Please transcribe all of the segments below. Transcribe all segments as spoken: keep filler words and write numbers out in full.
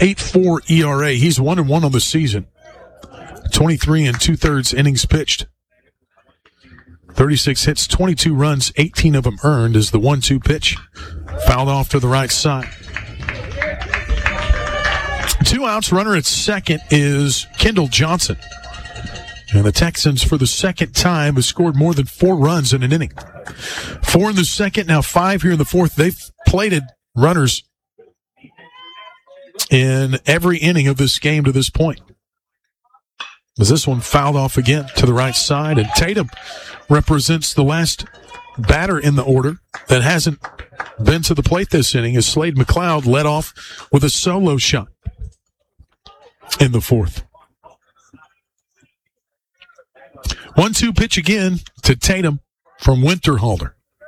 eight four E R A. He's one and one on the season. twenty-three and two-thirds innings pitched. thirty-six hits, twenty-two runs, eighteen of them earned as the one two pitch fouled off to the right side. Two outs, runner at second is Kendall Johnson. And the Texans, for the second time, have scored more than four runs in an inning. Four in the second, now five here in the fourth. They've plated runners in every inning of this game to this point. As this one fouled off again to the right side, and Tatum represents the last batter in the order that hasn't been to the plate this inning, as Slade McLeod led off with a solo shot in the fourth. one two pitch again to Tatum from Winterhalter.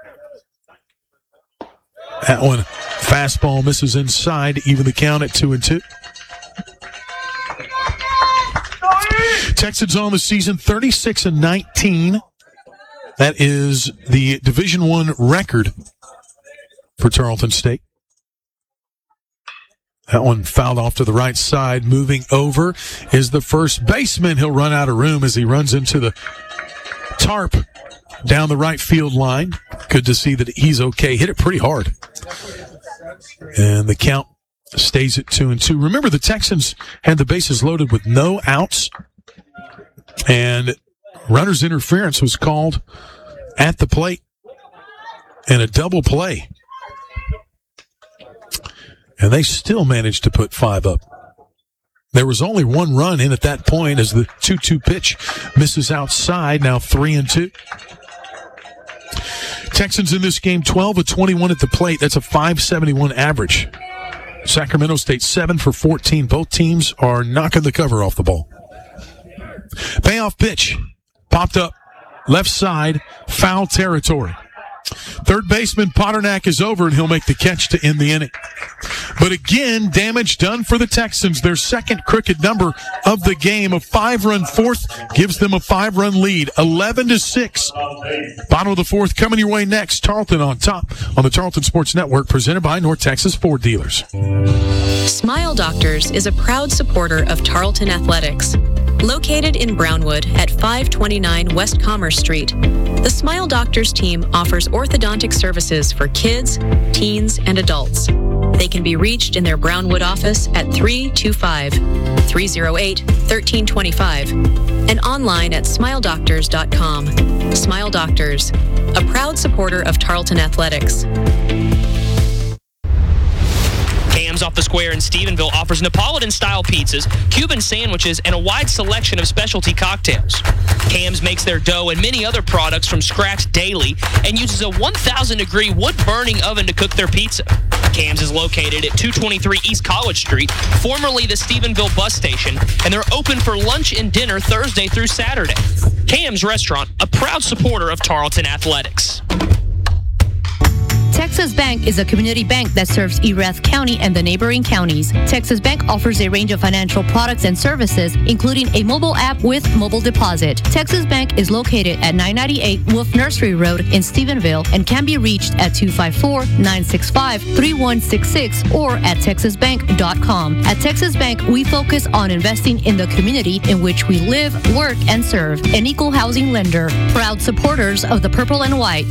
That one, fastball misses inside, even the count at two and two. Texans on the season, thirty-six and nineteen. That is the Division One record for Tarleton State. That one fouled off to the right side. Moving over is the first baseman. He'll run out of room as he runs into the tarp down the right field line. Good to see that he's okay. Hit it pretty hard. And the count stays at two and two. Remember, the Texans had the bases loaded with no outs, and runner's interference was called at the plate and a double play. And they still managed to put five up. There was only one run in at that point as the two two pitch misses outside, now three and two. Texans in this game, twelve of twenty-one at the plate. That's a five seventy-one average. Sacramento State, seven for fourteen. Both teams are knocking the cover off the ball. Payoff pitch. Popped up. Left side. Foul territory. Third baseman Potternack is over, and he'll make the catch to end the inning. But again, damage done for the Texans. Their second crooked number of the game. A five-run fourth gives them a five-run lead. eleven to six. Bottom of the fourth coming your way next. Tarleton on top on the Tarleton Sports Network, presented by North Texas Ford Dealers. Smile Doctors is a proud supporter of Tarleton Athletics. Located in Brownwood at five twenty-nine West Commerce Street, the Smile Doctors team offers orthodontic services for kids, teens, and adults. They can be reached in their Brownwood office at three two five, three oh eight, one three two five and online at smile doctors dot com. Smile Doctors, a proud supporter of Tarleton Athletics. Cam's Off the Square in Stephenville offers Neapolitan-style pizzas, Cuban sandwiches, and a wide selection of specialty cocktails. Cam's makes their dough and many other products from scratch daily and uses a one thousand degree wood-burning oven to cook their pizza. Cam's is located at two twenty-three East College Street, formerly the Stephenville bus station, and they're open for lunch and dinner Thursday through Saturday. Cam's Restaurant, a proud supporter of Tarleton Athletics. Texas Bank is a community bank that serves Erath County and the neighboring counties. Texas Bank offers a range of financial products and services, including a mobile app with mobile deposit. Texas Bank is located at nine ninety-eight Wolf Nursery Road in Stephenville and can be reached at two five four, nine six five, three one six six or at texas bank dot com. At Texas Bank, we focus on investing in the community in which we live, work, and serve. An equal housing lender. Proud supporters of the Purple and White.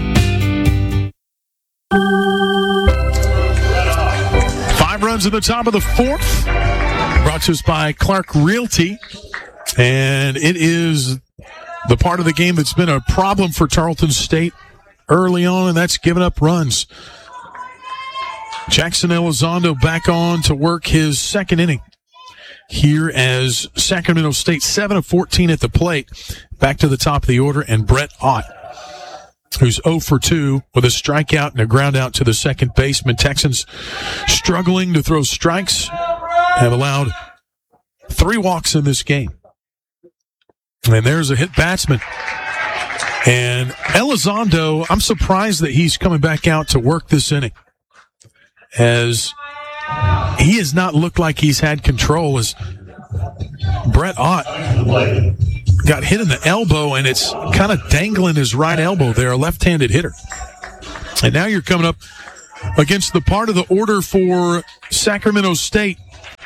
Five runs at the top of the fourth. Brought to us by Clark Realty. And it is the part of the game that's been a problem for Tarleton State early on, and that's giving up runs. Jackson Elizondo back on to work his second inning here as Sacramento State, seven of fourteen at the plate. Back to the top of the order, and Brett Ott, who's oh for two with a strikeout and a ground out to the second baseman. Texans struggling to throw strikes, have allowed three walks in this game. And there's a hit batsman. And Elizondo, I'm surprised that he's coming back out to work this inning, as he has not looked like he's had control, as Brett Ott got hit in the elbow, and it's kind of dangling his right elbow there, a left-handed hitter. And now you're coming up against the part of the order for Sacramento State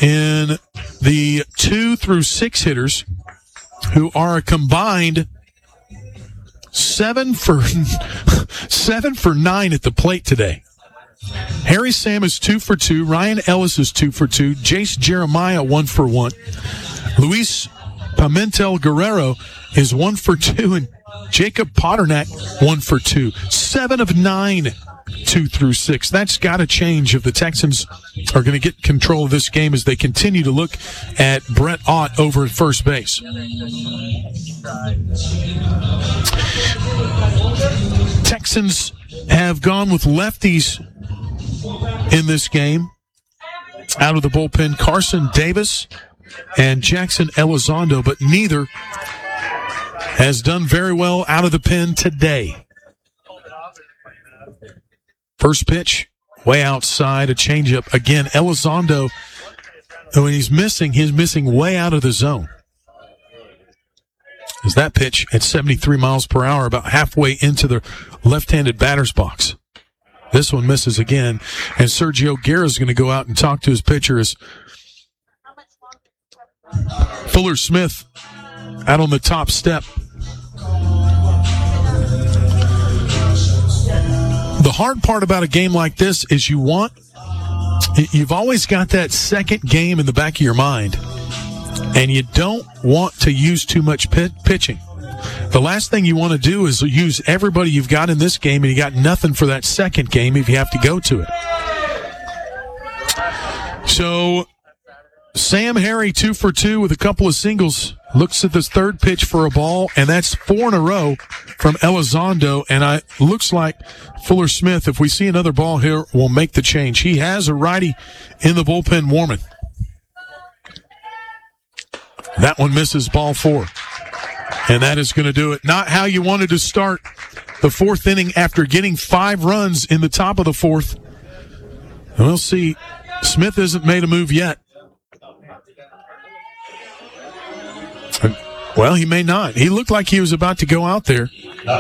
in the two through six hitters, who are a combined seven for seven for nine at the plate today. Harry Sam is two for two. Ryan Ellis is two for two. Jace Jeremiah one for one. Luis Pimentel Guerrero is one for two, and Jacob Potternack one for two. Seven of nine, two through six. That's got to change if the Texans are going to get control of this game as they continue to look at Brett Ott over at first base. Texans have gone with lefties in this game. Out of the bullpen, Carson Davis and Jackson Elizondo, but neither has done very well out of the pen today. First pitch, way outside, a changeup. Again, Elizondo, when he's missing, he's missing way out of the zone. Is that pitch at seventy-three miles per hour, about halfway into the left-handed batter's box. This one misses again, and Sergio Guerra is going to go out and talk to his pitcher as Fuller Smith out on the top step. The hard part about a game like this is you want, you've always got that second game in the back of your mind, and you don't want to use too much pit, pitching. The last thing you want to do is use everybody you've got in this game, and you got nothing for that second game if you have to go to it. So Sam Harry, two for two with a couple of singles, looks at this third pitch for a ball, and that's four in a row from Elizondo, and I looks like Fuller Smith, if we see another ball here, will make the change. He has a righty in the bullpen warming. That one misses, ball four. And that is going to do it. Not how you wanted to start the fourth inning after getting five runs in the top of the fourth. And we'll see. Smith hasn't made a move yet. Well, he may not. He looked like he was about to go out there.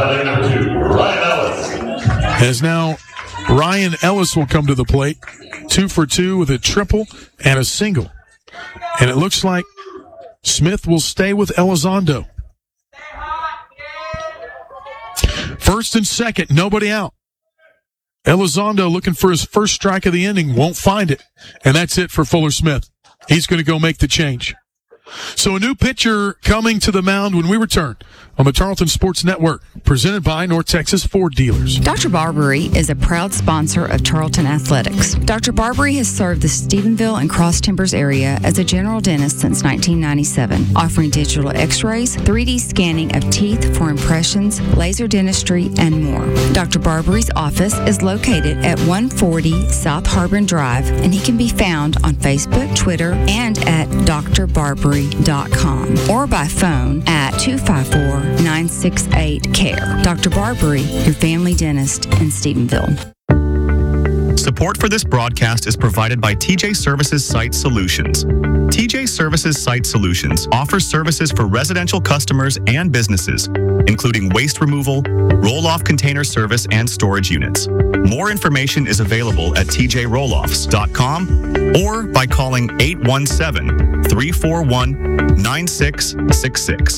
As now Ryan Ellis will come to the plate. Two for two with a triple and a single. And it looks like Smith will stay with Elizondo. First and second, nobody out. Elizondo looking for his first strike of the inning, won't find it. And that's it for Fuller Smith. He's going to go make the change. So a new pitcher coming to the mound when we return on the Tarleton Sports Network, presented by North Texas Ford Dealers. Doctor Barbary is a proud sponsor of Tarleton Athletics. Doctor Barbary has served the Stephenville and Cross Timbers area as a general dentist since nineteen ninety-seven, offering digital x-rays, three D scanning of teeth for impressions, laser dentistry, and more. Doctor Barbary's office is located at one forty South Harbin Drive, and he can be found on Facebook, Twitter, and at d r barbary dot com or by phone at two five four, nine six eight, C A R E. Doctor Barbary, your family dentist in Stephenville. Support for this broadcast is provided by T J Services Site Solutions. T J Services Site Solutions offers services for residential customers and businesses, including waste removal, roll-off container service, and storage units. More information is available at t j roll offs dot com or by calling eight one seven, three four one, nine six six six.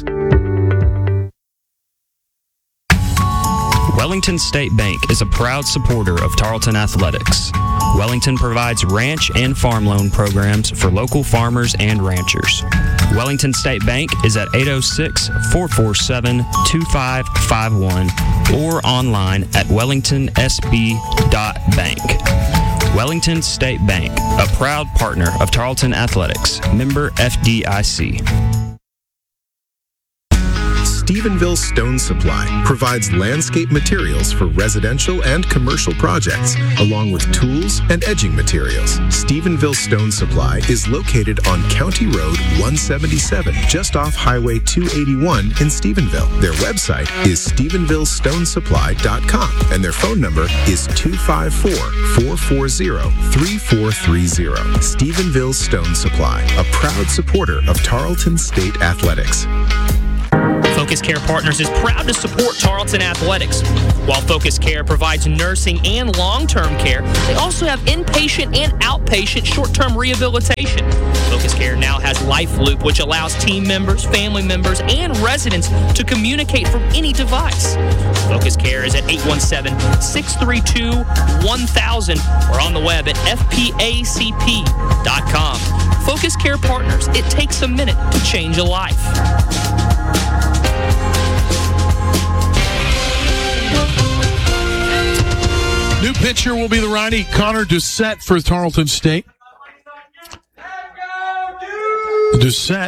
Wellington State Bank is a proud supporter of Tarleton Athletics. Wellington provides ranch and farm loan programs for local farmers and ranchers. Wellington State Bank is at eight oh six, four four seven, two five five one or online at wellington s b dot bank. Wellington State Bank, a proud partner of Tarleton Athletics, member F D I C. Stephenville Stone Supply provides landscape materials for residential and commercial projects, along with tools and edging materials. Stephenville Stone Supply is located on County Road one seventy-seven, just off Highway two eighty-one in Stephenville. Their website is stephenville stone supply dot com, and their phone number is two five four, four four zero, three four three zero. Stephenville Stone Supply, a proud supporter of Tarleton State Athletics. Focus Care Partners is proud to support Tarleton Athletics. While Focus Care provides nursing and long-term care, they also have inpatient and outpatient short-term rehabilitation. Focus Care now has Life Loop, which allows team members, family members, and residents to communicate from any device. Focus Care is at eight one seven, six three two, one thousand or on the web at f p a c p dot com. Focus Care Partners, it takes a minute to change a life. New pitcher will be the righty Connor Doucette for Tarleton State. Doucette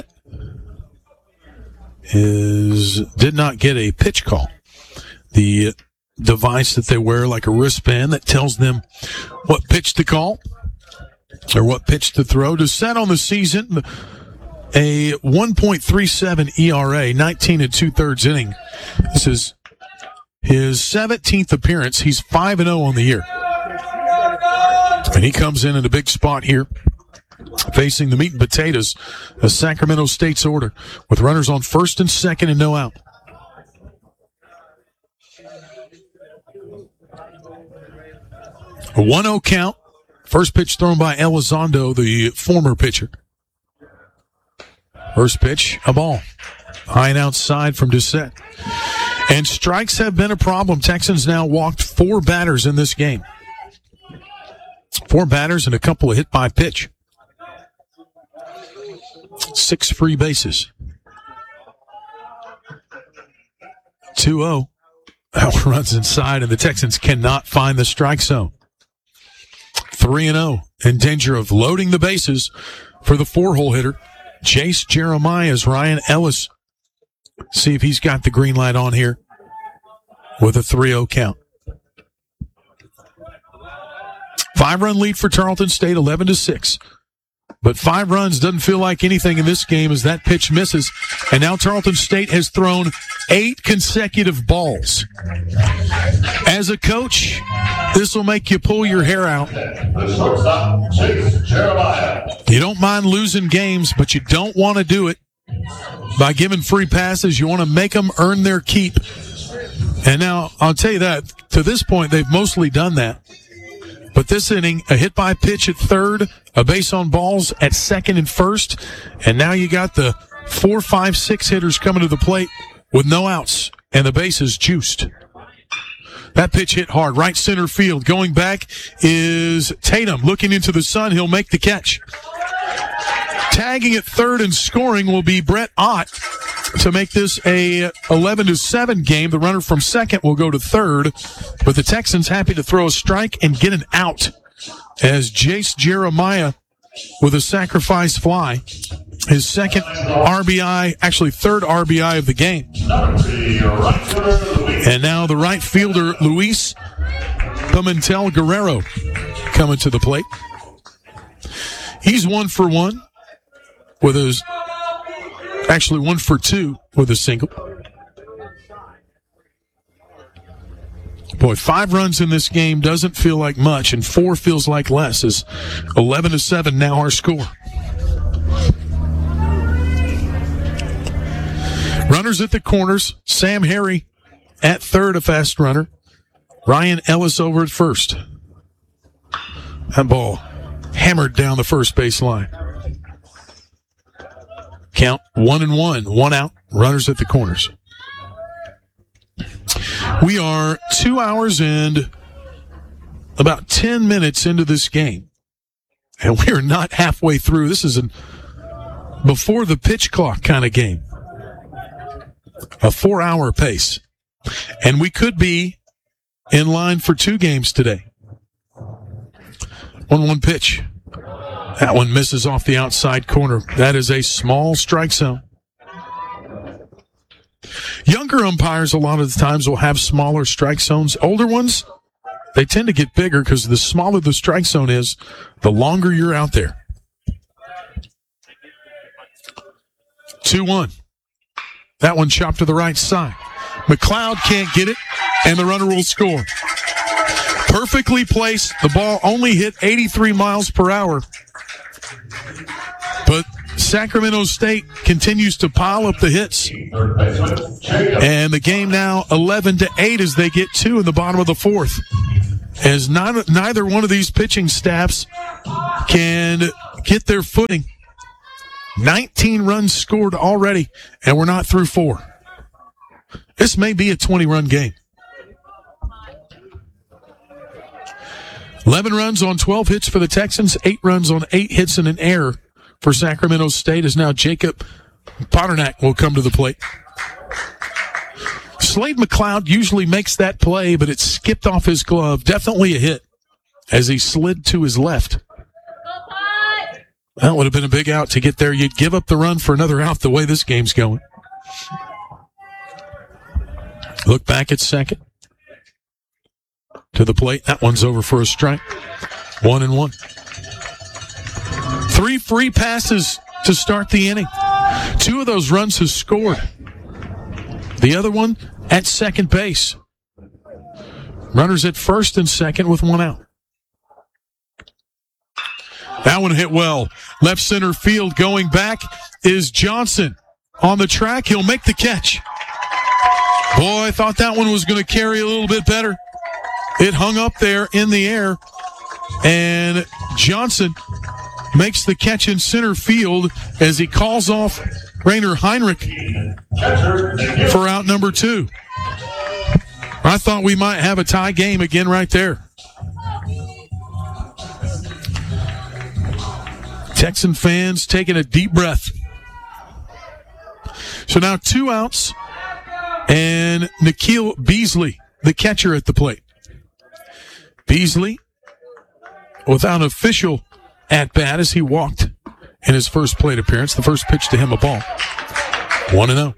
is did not get a pitch call. The device that they wear, like a wristband, that tells them what pitch to call or what pitch to throw. Doucette on the season, a one point three seven E R A, nineteen and two-thirds inning. This is his seventeenth appearance. He's five and oh on the year. And he comes in in a big spot here, facing the meat and potatoes of Sacramento State's order, with runners on first and second and no out. A one oh count. First pitch thrown by Elizondo, the former pitcher. First pitch, a ball. High and outside from Doucette. And strikes have been a problem. Texans now walked four batters in this game. Four batters and a couple of hit by pitch. Six free bases. two oh. That one runs inside, and the Texans cannot find the strike zone. three and oh. In danger of loading the bases for the four-hole hitter, Jace Jeremiah's Ryan Ellis. See if he's got the green light on here with a three oh count. Five-run lead for Tarleton State, eleven to six. But five runs doesn't feel like anything in this game as that pitch misses. And now Tarleton State has thrown eight consecutive balls. As a coach, this will make you pull your hair out. You don't mind losing games, but you don't want to do it by giving free passes. You want to make them earn their keep. And now, I'll tell you that, to this point, they've mostly done that. But this inning, a hit by pitch at third, a base on balls at second and first, and now you got the four, five, six hitters coming to the plate with no outs, and the bases juiced. That pitch hit hard, right center field. Going back is Tatum looking into the sun. He'll make the catch. Tagging at third and scoring will be Brett Ott to make this a eleven to seven game. The runner from second will go to third, but the Texans happy to throw a strike and get an out as Jace Jeremiah with a sacrifice fly, his second R B I, actually third R B I of the game. And now the right fielder, Luis Pimentel Guerrero, coming to the plate. He's one for one with his, actually one for two with a single. Boy, five runs in this game doesn't feel like much, and four feels like less. Is eleven to seven now our score. Runners at the corners. Sam Harry at third, a fast runner. Ryan Ellis over at first. That ball hammered down the first base line. Count one and one, one out, runners at the corners. We are two hours and about ten minutes into this game, and we are not halfway through. This is a before the pitch clock kind of game, a four-hour pace, and we could be in line for two games today. one one pitch. That one misses off the outside corner. That is a small strike zone. Younger umpires a lot of the times will have smaller strike zones. Older ones, they tend to get bigger because the smaller the strike zone is, the longer you're out there. two one. That one chopped to the right side. McLeod can't get it, and the runner will score. Perfectly placed. The ball only hit eighty-three miles per hour. But Sacramento State continues to pile up the hits. And the game now eleven to eight as they get two in the bottom of the fourth. As not, neither one of these pitching staffs can get their footing. nineteen runs scored already, and we're not through four. This may be a twenty-run game. eleven runs on twelve hits for the Texans, eight runs on eight hits and an error for Sacramento State, as now Jacob Paternak will come to the plate. Slade McLeod usually makes that play, but it skipped off his glove. Definitely a hit as he slid to his left. That would have been a big out to get there. You'd give up the run for another out the way this game's going. Look back at second. To the plate. That one's over for a strike. One and one. Three free passes to start the inning. Two of those runs have scored. The other one at second base. Runners at first and second with one out. That one hit well. Left center field going back is Johnson. On the track, he'll make the catch. Boy, I thought that one was going to carry a little bit better. It hung up there in the air, and Johnson makes the catch in center field as he calls off Rainer Heinrich for out number two. I thought we might have a tie game again right there. Texan fans taking a deep breath. So now two outs, and Nikhil Beasley, the catcher, at the plate. Beasley, without official at-bat as he walked in his first plate appearance. The first pitch to him, a ball. one and oh.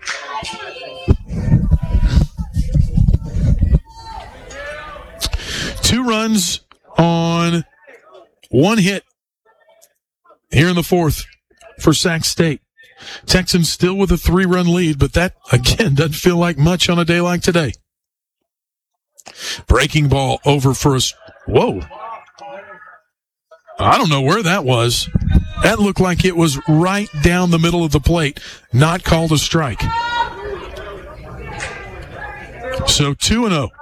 Two runs on one hit here in the fourth for Sac State. Texans still with a three-run lead, but that, again, doesn't feel like much on a day like today. Breaking ball over for us. Whoa. I don't know where that was. That looked like it was right down the middle of the plate. Not called a strike. So two and oh.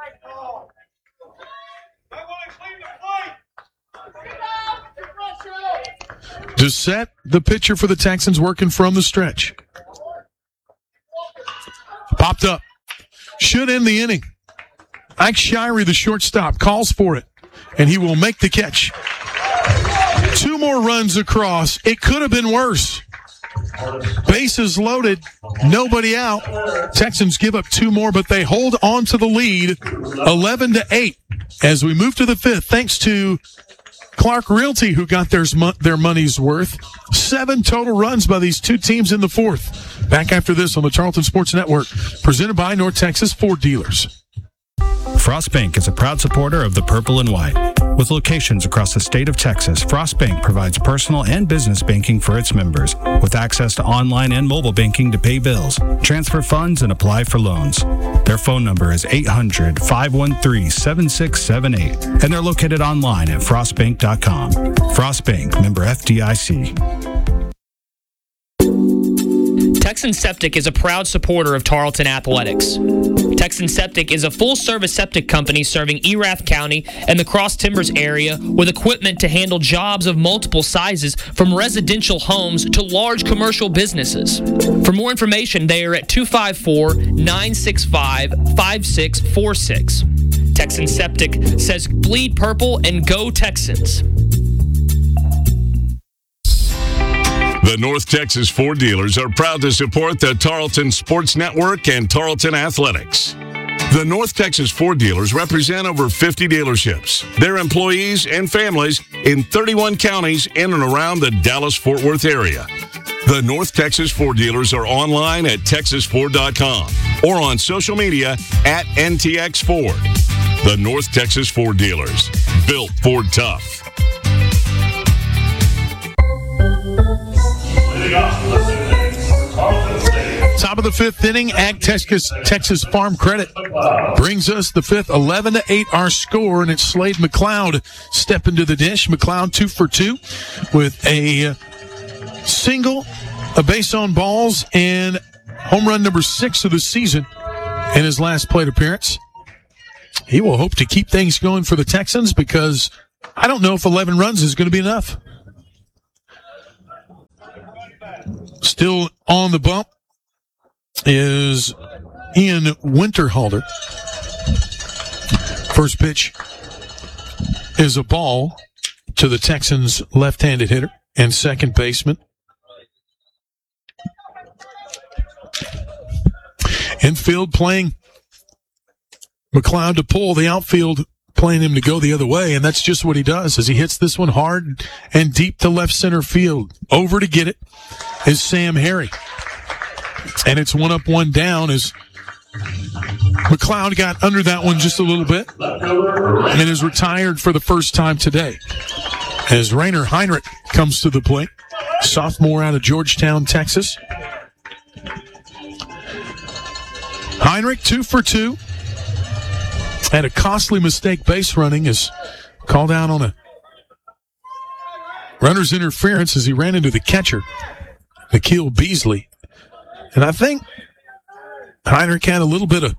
Doucette, the pitcher for the Texans, working from the stretch. Popped up. Should end the inning. Ike Shirey, the shortstop, calls for it, and he will make the catch. Two more runs across. It could have been worse. Bases loaded, nobody out. Texans give up two more, but they hold on to the lead, eleven to eight, as we move to the fifth, thanks to Clark Realty, who got their, their money's worth. Seven total runs by these two teams in the fourth. Back after this on the Tarleton Sports Network, presented by North Texas Ford Dealers. Frost Bank is a proud supporter of the Purple and White. With locations across the state of Texas, Frost Bank provides personal and business banking for its members, with access to online and mobile banking to pay bills, transfer funds, and apply for loans. Their phone number is eight hundred, five one three, seven six seven eight, and they're located online at frost bank dot com. Frost Bank, member F D I C. Texan Septic is a proud supporter of Tarleton Athletics. Texan Septic is a full-service septic company serving Erath County and the Cross Timbers area with equipment to handle jobs of multiple sizes, from residential homes to large commercial businesses. For more information, they are at two five four, nine six five, five six four six. Texan Septic says bleed purple and go Texans. The North Texas Ford Dealers are proud to support the Tarleton Sports Network and Tarleton Athletics. The North Texas Ford Dealers represent over fifty dealerships, their employees and families in thirty-one counties in and around the Dallas-Fort Worth area. The North Texas Ford Dealers are online at texas ford dot com or on social media at N T X Ford. The North Texas Ford Dealers, built Ford tough. Top of the fifth inning, Ag Texas, Texas Farm Credit brings us the fifth, eleven to eight our score, and it's Slade McLeod stepping to the dish. McLeod two for two with a single a base on balls and home run number six of the season in his last plate appearance. He will hope to keep things going for the Texans because I don't know if eleven runs is going to be enough. Still on the bump is Ian Winterhalter. First pitch is a ball to the Texans' left-handed hitter and second baseman. Infield playing McLeod to pull, the outfield playing him to go the other way, and that's just what he does as he hits this one hard and deep to left center field. Over to get it is Sam Harry. And it's one up, one down as McLeod got under that one just a little bit and is retired for the first time today. As Rainer Heinrich comes to the plate, sophomore out of Georgetown, Texas. Heinrich, two for two. Had a costly mistake base running, is called out on a runner's interference as he ran into the catcher, Nikhil Beasley. And I think Heinrich had a little bit of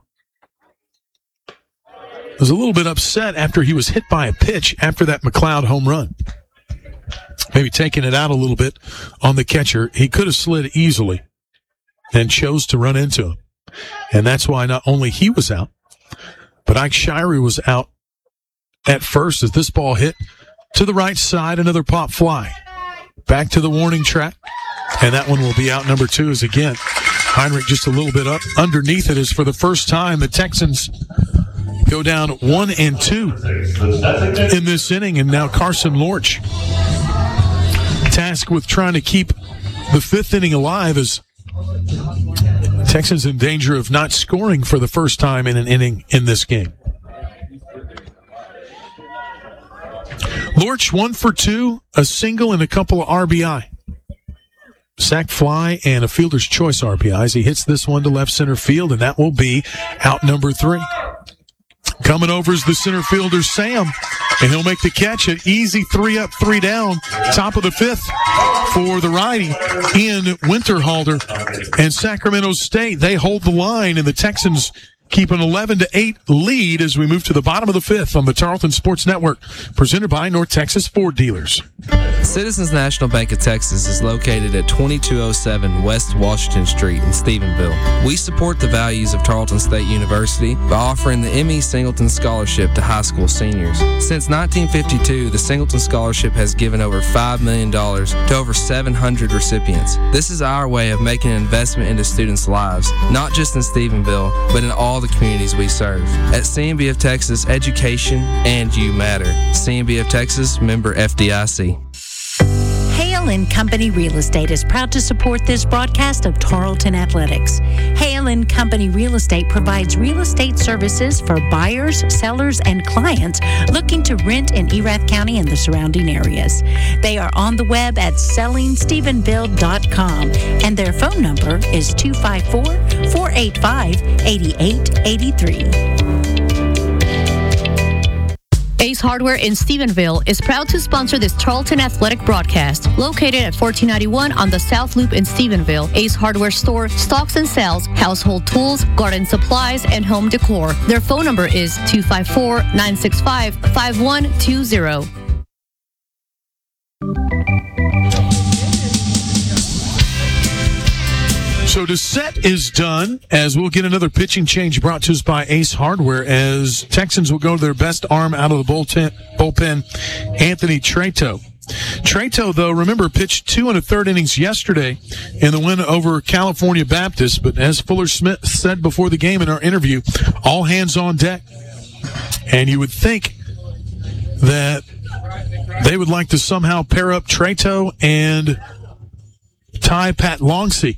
was a little bit upset after he was hit by a pitch after that McLeod home run. Maybe taking it out a little bit on the catcher. He could have slid easily and chose to run into him. And that's why not only he was out, but Ike Shirey was out at first as this ball hit to the right side, another pop fly. Back to the warning track, and that one will be out. Number two is again Heinrich just a little bit up. Underneath it is for the first time the Texans go down one and two in this inning, and now Carson Lorch tasked with trying to keep the fifth inning alive as Texans in danger of not scoring for the first time in an inning in this game. Lorch one for two, a single and a couple of R B I. Sack fly and a fielder's choice R B Is. He hits this one to left center field, and that will be out number three. Coming over is the center fielder, Sam, and he'll make the catch. An easy three up, three down, top of the fifth for the righty, Ian Winterhalter. And Sacramento State, they hold the line, and the Texans keep an eleven to eight lead as we move to the bottom of the fifth on the Tarleton Sports Network, presented by North Texas Ford Dealers. Citizens National Bank of Texas is located at twenty-two oh seven West Washington Street in Stephenville. We support the values of Tarleton State University by offering the M E Singleton Scholarship to high school seniors. Since nineteen fifty-two, the Singleton Scholarship has given over five million dollars to over seven hundred recipients. This is our way of making an investment into students' lives, not just in Stephenville, but in all the communities we serve. At C and B of Texas, education and you matter. C and B of Texas, member F D I C. Hale and Company Real Estate is proud to support this broadcast of Tarleton Athletics. Hale and Company Real Estate provides real estate services for buyers, sellers, and clients looking to rent in Erath County and the surrounding areas. They are on the web at selling stephenville dot com, and their phone number is two five four, four eight five, eight eight eight three. Ace Hardware in Stephenville is proud to sponsor this Tarleton Athletic broadcast. Located at fourteen ninety-one on the South Loop in Stephenville, Ace Hardware store stocks and sells household tools, garden supplies, and home decor. Their phone number is two five four, nine six five, five one two zero. So the set is done as we'll get another pitching change brought to us by Ace Hardware as Texans will go to their best arm out of the bullpen, bullpen Anthony Treto. Treto, though, remember, pitched two and a third innings yesterday in the win over California Baptist, but as Fuller Smith said before the game in our interview, all hands on deck. And you would think that they would like to somehow pair up Treto and Ty Pat Longsey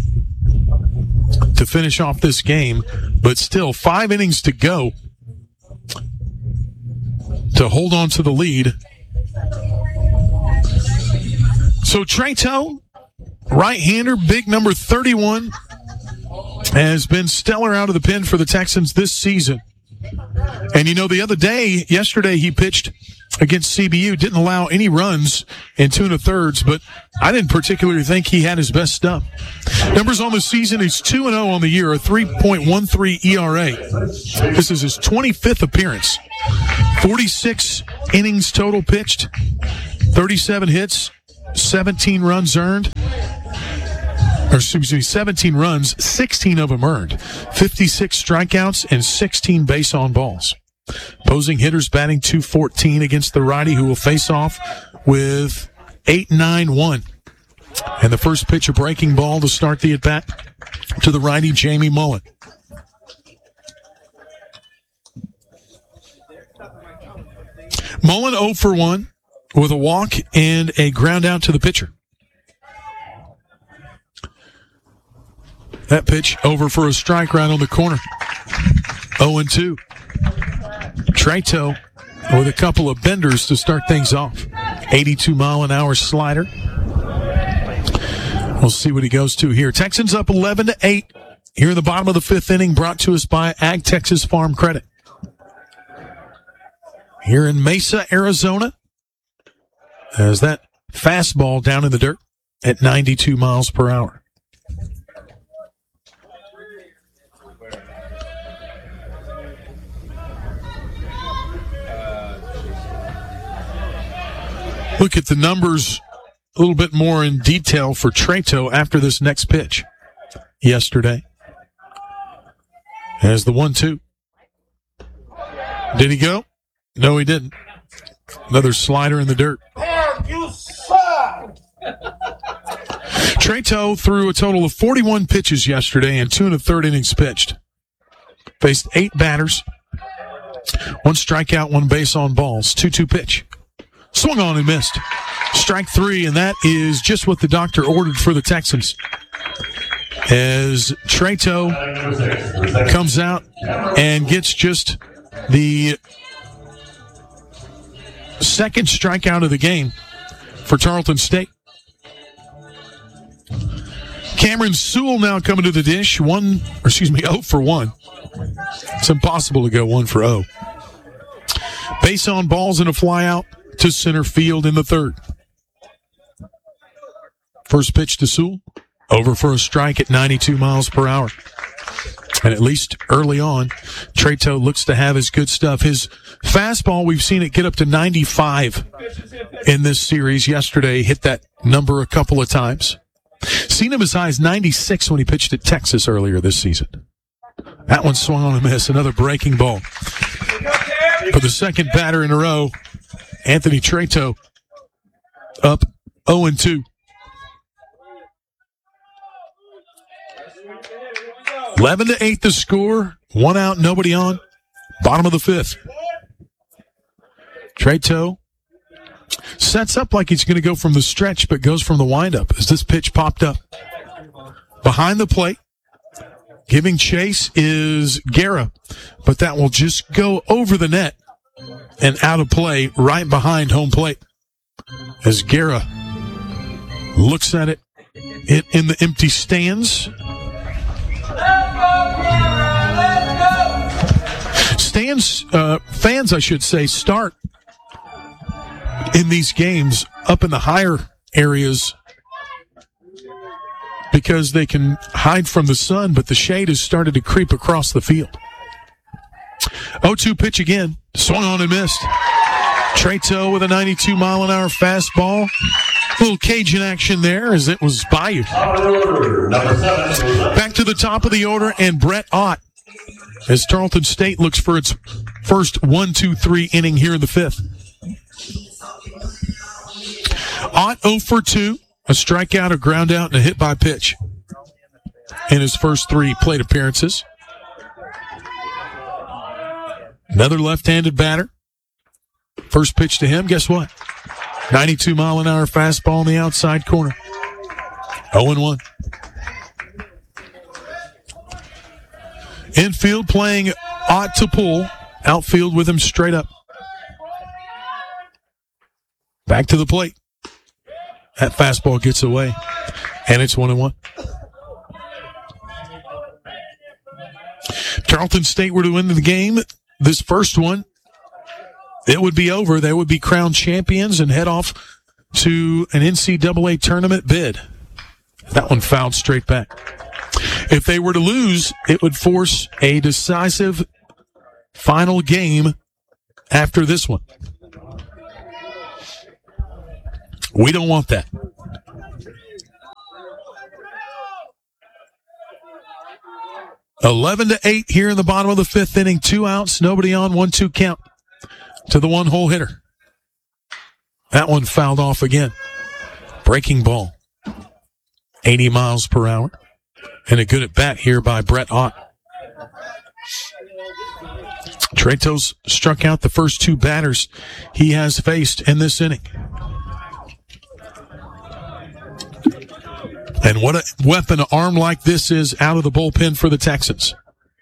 to finish off this game, but still five innings to go to hold on to the lead. So Treto, right-hander, big number thirty-one, has been stellar out of the pen for the Texans this season. And, you know, the other day, yesterday, he pitched against C B U, didn't allow any runs in two and a thirds, but I didn't particularly think he had his best stuff. Numbers on the season, he's two and oh on the year, a three point one three E R A. This is his twenty-fifth appearance. forty-six innings total pitched, thirty-seven hits, seventeen runs earned. Or excuse me, seventeen runs, sixteen of them earned, fifty-six strikeouts, and sixteen base on balls. Opposing hitters batting two fourteen against the righty, who will face off with eight nine one. And the first pitch, a breaking ball to start the at-bat to the righty, Jamie Mullen. Mullen oh for one with a walk and a ground out to the pitcher. That pitch over for a strike right on the corner. oh and two. Treto with a couple of benders to start things off. eighty-two mile an hour slider. We'll see what he goes to here. Texans up eleven to eight here in the bottom of the fifth inning, brought to us by Ag Texas Farm Credit. Here in Mesa, Arizona, as that fastball down in the dirt at ninety-two miles per hour. Look at the numbers a little bit more in detail for Treto after this next pitch yesterday. As the one two. Did he go? No, he didn't. Another slider in the dirt. Treto threw a total of forty-one pitches yesterday and two and a third innings pitched. Faced eight batters. One strikeout, one base on balls. two two pitch. Swung on and missed. Strike three, and that is just what the doctor ordered for the Texans. As Treto comes out and gets just the second strikeout of the game for Tarleton State. Cameron Sewell now coming to the dish. One, or excuse me, oh for one. It's impossible to go one for oh. Base on balls and a fly out to center field in the third. First pitch to Sewell. Over for a strike at ninety-two miles per hour. And at least early on, Treto looks to have his good stuff. His fastball, we've seen it get up to ninety-five in this series. Yesterday, hit that number a couple of times. Seen him as high as ninety-six when he pitched at Texas earlier this season. That one swung on a miss. Another breaking ball. For the second batter in a row, Anthony Treto up oh and two. eleven to eight the score. One out, nobody on. Bottom of the fifth. Treto sets up like he's going to go from the stretch, but goes from the windup as this pitch popped up. Behind the plate, giving chase is Guerra, but that will just go over the net and out of play right behind home plate. As Guerra looks at it, it in the empty stands. Stands, uh, fans, I should say, start in these games up in the higher areas because they can hide from the sun, but the shade has started to creep across the field. oh two pitch again. Swung on and missed. Treto with a ninety-two mile an hour fastball. A little Cajun action there as it was Bayou. Back to the top of the order, and Brett Ott as Tarleton State looks for its first one two three inning here in the fifth. Ott oh for two, a strikeout, a ground out, and a hit by pitch in his first three plate appearances. Another left-handed batter. First pitch to him, guess what? ninety-two mile an hour fastball in the outside corner. oh and one. Infield playing Ott to pull. Outfield with him straight up. Back to the plate. That fastball gets away. And it's one and one. Tarleton State were to win the game. this first one, it would be over. They would be crowned champions and head off to an N C double A tournament bid. That one fouled straight back. If they were to lose, it would force a decisive final game after this one. We don't want that. eleven to eight here in the bottom of the fifth inning. Two outs, nobody on, one two count to the one-hole hitter. That one fouled off again. Breaking ball. eighty miles per hour. And a good at bat here by Brett Ott. Tretos struck out the first two batters he has faced in this inning. And what a weapon an arm like this is out of the bullpen for the Texans.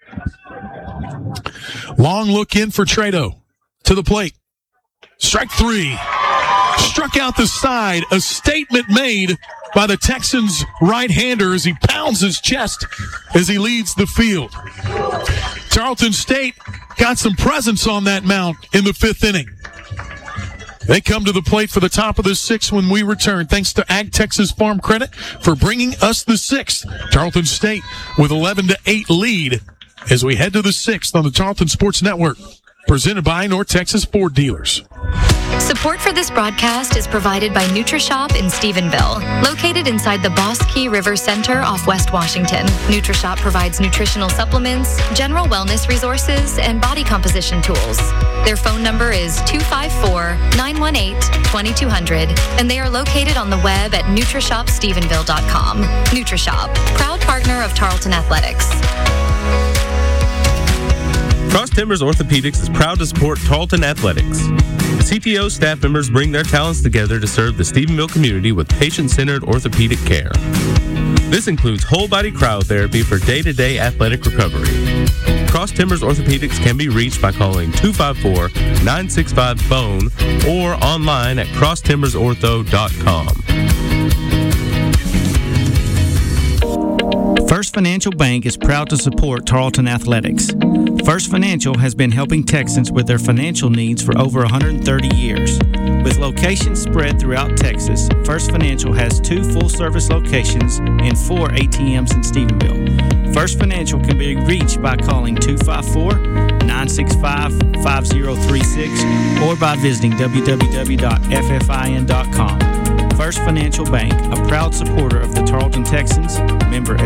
Long look in for Treto. To the plate. Strike three. Struck out the side. A statement made by the Texans right-hander as he pounds his chest as he leads the field. Tarleton State got some presence on that mound in the fifth inning. They come to the plate for the top of the sixth when we return. Thanks to Ag Texas Farm Credit for bringing us the sixth. Tarleton State with eleven to eight lead as we head to the sixth on the Tarleton Sports Network. Presented by North Texas Ford Dealers. Support for this broadcast is provided by NutriShop in Stephenville, located inside the Bosque River Center off West Washington. NutriShop provides nutritional supplements, general wellness resources, and body composition tools. Their phone number is two five four, nine one eight, two two zero zero, and they are located on the web at Nutrishop Stephenville dot com. NutriShop, proud partner of Tarleton Athletics. Cross Timbers Orthopedics is proud to support Tarleton Athletics. The C T O staff members bring their talents together to serve the Stephenville community with patient-centered orthopedic care. This includes whole-body cryotherapy for day-to-day athletic recovery. Cross Timbers Orthopedics can be reached by calling two five four, nine six five, B O N E or online at cross timbers ortho dot com. First Financial Bank is proud to support Tarleton Athletics. First Financial has been helping Texans with their financial needs for over one hundred thirty years. With locations spread throughout Texas, First Financial has two full-service locations and four A T Ms in Stephenville. First Financial can be reached by calling two five four, nine six five, five zero three six or by visiting w w w dot f f i n dot com. First Financial Bank, a proud supporter of the Tarleton Texans, member